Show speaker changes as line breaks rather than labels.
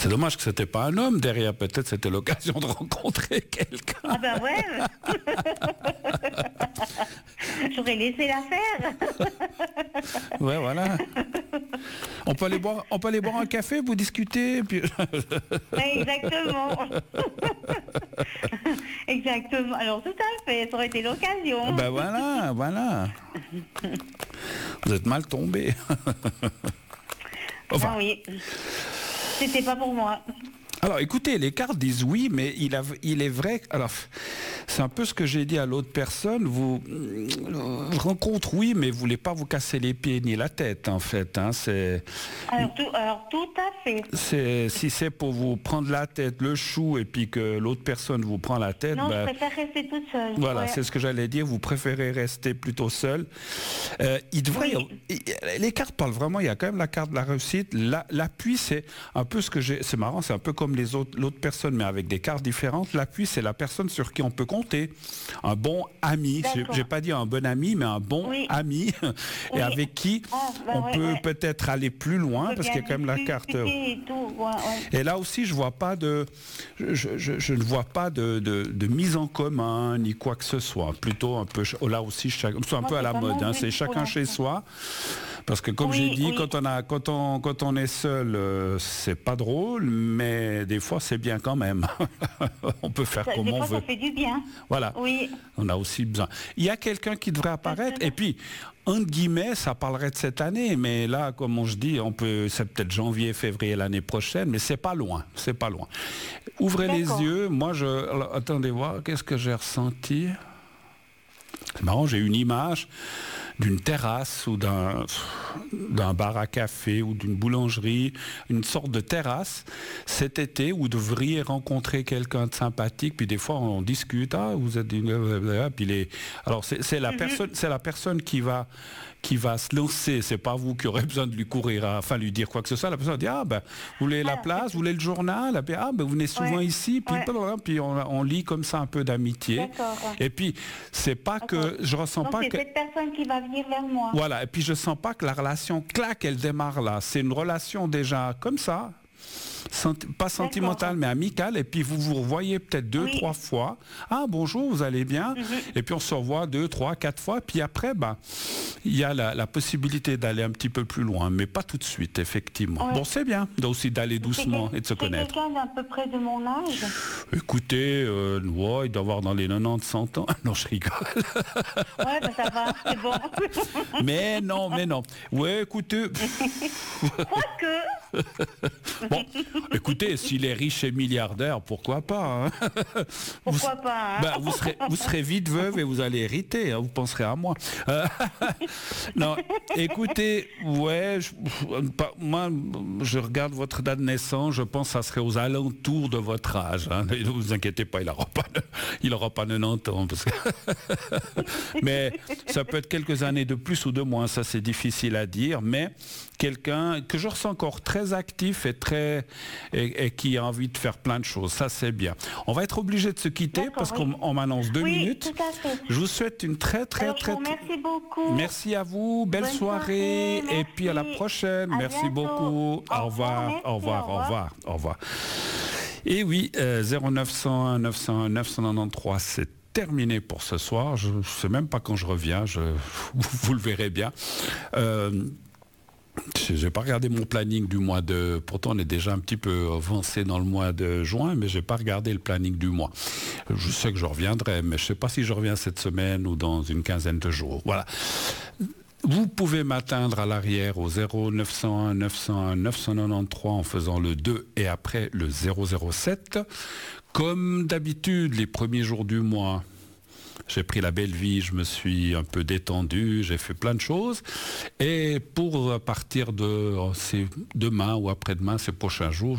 C'est dommage que c'était pas un homme derrière. Peut-être c'était l'occasion de rencontrer quelqu'un.
Ah ben ouais. J'aurais laissé l'affaire.
Ouais, voilà. On peut aller boire un café, vous discuter, puis...
Exactement. Exactement. Alors tout à fait, ça aurait été l'occasion.
Ben voilà. Vous êtes mal tombé. Enfin.
Ah oui. C'était pas pour moi.
Alors écoutez, les cartes disent oui, mais il est vrai... Alors, c'est un peu ce que j'ai dit à l'autre personne. Vous rencontre, oui, mais vous voulez pas vous casser les pieds ni la tête, en fait. Hein,
alors tout à fait.
Si c'est pour vous prendre la tête, le chou, et puis que l'autre personne vous prend la tête...
Non, je préfère rester toute seule.
Voilà,
ouais.
C'est ce que j'allais dire. Vous préférez rester plutôt seule. Les cartes parlent vraiment, il y a quand même la carte de la réussite. L'appui, c'est un peu ce que j'ai... C'est marrant, c'est un peu comme l'autre personne, mais avec des cartes différentes. L'appui, c'est la personne sur qui on peut compter. Un bon ami. J'ai pas dit un bon ami, mais un bon ami. Et avec qui on peut peut-être aller plus loin, parce qu'il y a quand même la carte... Et là aussi, je vois pas je ne vois pas de mise en commun, ni quoi que ce soit. Plutôt un peu... Là aussi, c'est un peu à la mode. Hein, c'est chacun chez soi. Parce que comme j'ai dit, quand on est seul, c'est pas drôle, mais des fois c'est bien quand même. On peut faire comme on veut.
Ça fait du bien.
Voilà.
Oui.
On a aussi besoin. Il y a quelqu'un qui devrait apparaître, et puis entre guillemets, ça parlerait de cette année, mais là, comme je dis, c'est peut-être janvier, février l'année prochaine, mais c'est pas loin. C'est pas loin. Ouvrez les yeux. Moi, alors, attendez voir, qu'est-ce que j'ai ressenti? C'est marrant, j'ai une image d'une terrasse ou d'un bar à café ou d'une boulangerie, une sorte de terrasse cet été où vous devriez rencontrer quelqu'un de sympathique, puis des fois on discute, vous êtes puis alors c'est la personne qui va se lancer, c'est pas vous qui aurez besoin de lui courir, lui dire quoi que ce soit. La personne dit vous voulez la place, vous voulez le journal, vous venez souvent ici, puis on lit comme ça un peu d'amitié. Et puis c'est pas que je ressens pas que
cette personne qui va venir vers moi.
Voilà, et puis je sens pas que la relation claque, elle démarre là. C'est une relation déjà comme ça. Pas sentimental mais amical, et puis vous revoyez peut-être 2-3 fois. Bonjour, vous allez bien? Et puis on se revoit 2, 3, 4 fois, puis après il y a la possibilité d'aller un petit peu plus loin, mais pas tout de suite, effectivement. Bon, c'est bien aussi d'aller doucement et de se connaître.
C'est quelqu'un d'à peu près de mon âge?
Écoutez, il doit avoir dans les 90-100 ans. Non, je rigole.
Ça va, c'est bon.
Mais non. Ouais, écoutez...
Quoique...
Bon, écoutez, s'il est riche et milliardaire, pourquoi pas, hein.
Pourquoi pas, hein.
Vous serez vite veuve et vous allez hériter, hein, vous penserez à moi. Non, écoutez, moi, je regarde votre date de naissance, je pense que ça serait aux alentours de votre âge, hein. Ne vous inquiétez pas, il n'aura pas 90 ans. Parce que mais ça peut être quelques années de plus ou de moins, ça c'est difficile à dire, mais quelqu'un que je ressens encore très actif et qui a envie de faire plein de choses, ça c'est bien. On va être obligé de se quitter parce qu'on m'annonce 2 minutes.
Tout à fait.
Je vous souhaite une très
merci beaucoup.
Merci à vous, belle soirée, et puis à la prochaine. Merci beaucoup. Au revoir. Et oui, 0901 901 993, c'est terminé pour ce soir. Je ne sais même pas quand je reviens, vous le verrez bien. Je n'ai pas regardé mon planning du mois de... Pourtant, on est déjà un petit peu avancé dans le mois de juin, mais je n'ai pas regardé le planning du mois. Je sais que je reviendrai, mais je ne sais pas si je reviens cette semaine ou dans une quinzaine de jours. Voilà. Vous pouvez m'atteindre à l'arrière au 0901 901 993 en faisant le 2 et après le 007. Comme d'habitude, les premiers jours du mois, j'ai pris la belle vie, je me suis un peu détendu, j'ai fait plein de choses. Et pour partir de demain ou après-demain, ces prochains jours,